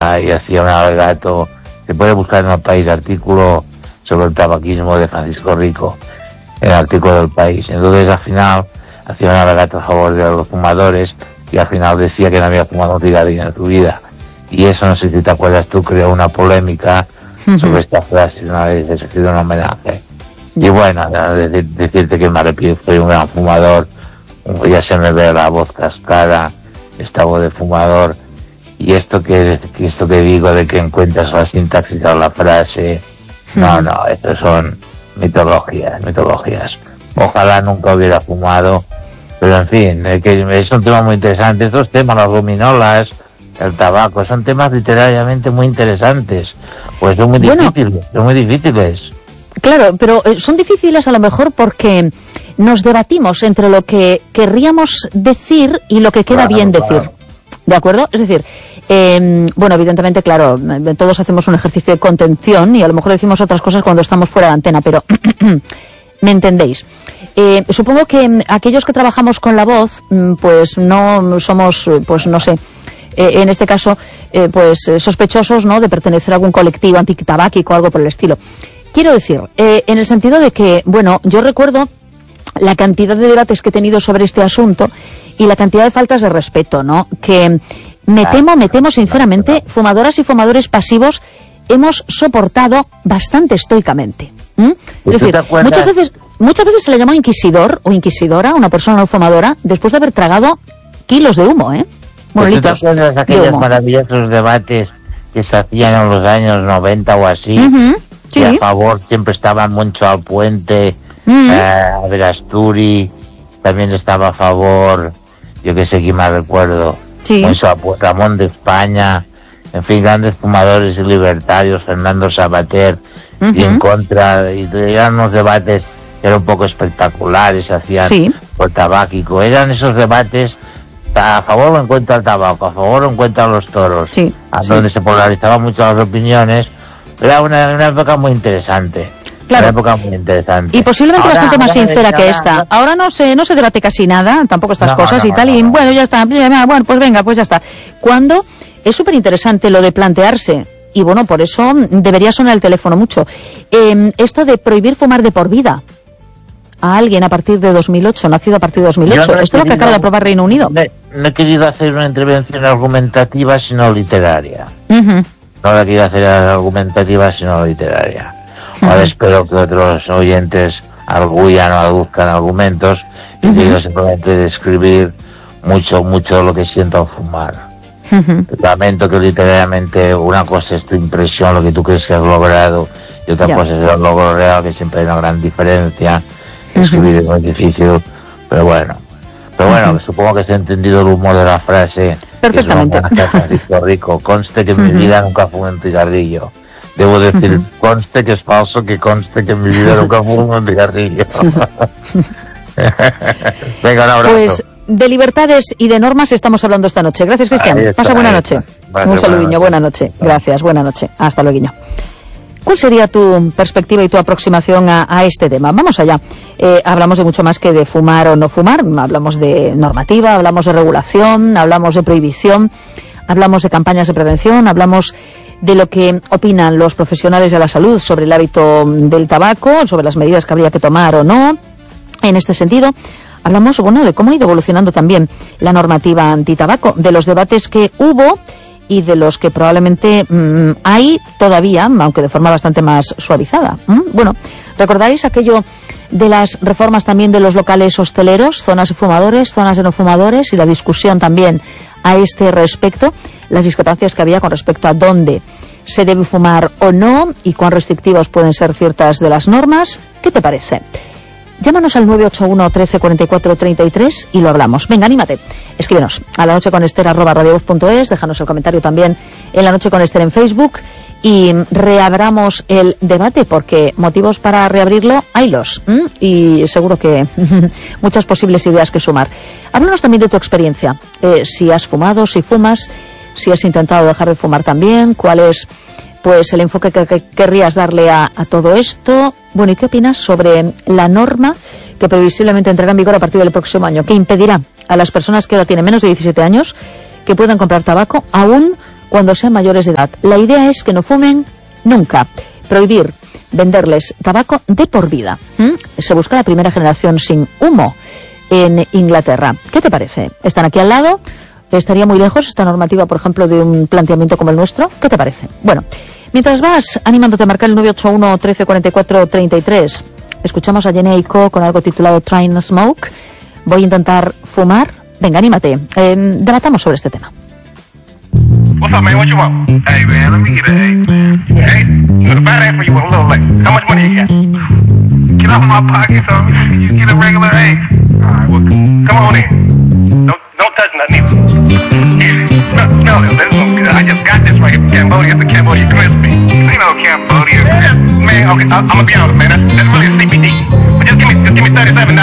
y hacía un alegato. Se puede buscar en El País artículo sobre el tabaquismo de Francisco Rico, el artículo del País. Entonces al final hacía un alegato a favor de los fumadores y al final decía que no había fumado un cigarrillo en su vida. Y eso, no sé si te acuerdas tú, creó una polémica sobre esta frase, una vez se hizo un homenaje. Y bueno, decirte que me arrepiento, soy un gran fumador, ya se me ve la voz cascada, esta voz de fumador, y esto que digo de que encuentras la sintaxis de la frase, no, estos son mitologías. Ojalá nunca hubiera fumado, pero en fin, es un tema muy interesante. Estos temas, las gominolas, el tabaco, son temas literariamente muy interesantes, pues son muy difíciles. Claro, pero son difíciles a lo mejor porque nos debatimos entre lo que querríamos decir y lo que queda bien decir. ¿De acuerdo? Es decir, bueno, evidentemente, claro, todos hacemos un ejercicio de contención y a lo mejor decimos otras cosas cuando estamos fuera de antena, pero ¿me entendéis? Supongo que aquellos que trabajamos con la voz, pues no somos, pues no sé, en este caso, pues sospechosos, ¿no?, de pertenecer a algún colectivo antitabáquico o algo por el estilo. Quiero decir, en el sentido de que, bueno, yo recuerdo la cantidad de debates que he tenido sobre este asunto y la cantidad de faltas de respeto, ¿no?, que me temo sinceramente, fumadoras y fumadores pasivos hemos soportado bastante estoicamente. Es decir, muchas veces se le llamó inquisidor o inquisidora a una persona no fumadora después de haber tragado kilos de humo, Bueno, ¿tú te acuerdas de aquellos maravillosos debates que se hacían en los años 90 o así? Sí. Y a favor siempre estaban Moncho Alpuente, Verasturi, también estaba a favor, yo que sé quién más recuerdo, Ramón de España, en fin, grandes fumadores y libertarios, Fernando Sabater, y en contra, y eran unos debates que eran un poco espectaculares, se hacían por tabáquico, eran esos debates a favor o en contra del tabaco, a favor o en contra de los toros, donde se polarizaban mucho las opiniones. Era una época muy interesante. Claro. Una época muy interesante. Y posiblemente bastante más sincera que esta. Ahora no se debate casi nada, tampoco estas cosas y tal, y bueno, ya está, bueno, pues venga, pues ya está. Cuando es súper interesante lo de plantearse, y bueno, por eso debería sonar el teléfono mucho, esto de prohibir fumar de por vida a alguien a partir de 2008, nacido a partir de 2008. Esto es lo que acaba de aprobar Reino Unido. No he querido hacer una intervención argumentativa, sino literaria. No la quiero hacer argumentativa, sino literaria. Ahora espero que otros oyentes arguyan o aduzcan argumentos y que yo simplemente describir mucho lo que siento al fumar. Lamento que literariamente una cosa es tu impresión, lo que tú crees que has logrado, y otra cosa es el logro real, que siempre hay una gran diferencia. Escribir es muy difícil, pero bueno, supongo que se ha entendido el humor de la frase. Perfectamente. Francisco Rico, conste que en mi vida nunca fumé un cigarrillo. Debo decir, conste que es falso, que conste que en mi vida nunca fumé un cigarrillo. Venga, un abrazo. Pues de libertades y de normas estamos hablando esta noche. Gracias, Cristian. Pasa buena noche. Un saludiño, buena noche. Gracias, buena noche. Hasta luego. ¿Cuál sería tu perspectiva y tu aproximación a este tema? Vamos allá. Hablamos de mucho más que de fumar o no fumar. Hablamos de normativa, hablamos de regulación, hablamos de prohibición, hablamos de campañas de prevención, hablamos de lo que opinan los profesionales de la salud sobre el hábito del tabaco, sobre las medidas que habría que tomar o no. En este sentido, hablamos, bueno, de cómo ha ido evolucionando también la normativa antitabaco, de los debates que hubo y de los que probablemente hay todavía, aunque de forma bastante más suavizada. Bueno, ¿recordáis aquello de las reformas también de los locales hosteleros, zonas de fumadores, zonas de no fumadores, y la discusión también a este respecto, las discrepancias que había con respecto a dónde se debe fumar o no y cuán restrictivas pueden ser ciertas de las normas? ¿Qué te parece? Llámanos al 981 13 44 33 y lo hablamos. Venga, anímate. Escríbenos a lanocheconester@radiovoz.es, déjanos el comentario también en La Noche con Ester en Facebook y reabramos el debate, porque motivos para reabrirlo haylos, y seguro que muchas posibles ideas que sumar. Háblanos también de tu experiencia, si has fumado, si fumas, si has intentado dejar de fumar también, cuál es pues el enfoque que querrías darle a todo esto. Bueno, ¿y qué opinas sobre la norma que previsiblemente entrará en vigor a partir del próximo año, que impedirá a las personas que ahora tienen menos de 17 años que puedan comprar tabaco, aún cuando sean mayores de edad. La idea es que no fumen nunca. Prohibir venderles tabaco de por vida. Se busca la primera generación sin humo en Inglaterra. ¿Qué te parece? ¿Están aquí al lado? ¿Estaría muy lejos esta normativa, por ejemplo, de un planteamiento como el nuestro? ¿Qué te parece? Bueno, mientras vas animándote a marcar el 981 13 44 33, escuchamos a Jenny Aiko con algo titulado Trying to Smoke. Voy a intentar fumar. Venga, anímate. Debatamos sobre este tema. What's up, man? What you want? Hey, man, let me get an 8, man. 8? The fat ass for you a little late. How much money you got? Get off my pocket, homie. You get a regular 8. All right, well, come on in. Don't touch nothing either. No, I just got this right here from Cambodia. It's a Cambodia crispy. Ain't no Cambodia. Man, okay, I'm gonna be honest, man. That's really a CBD. But just give me $37.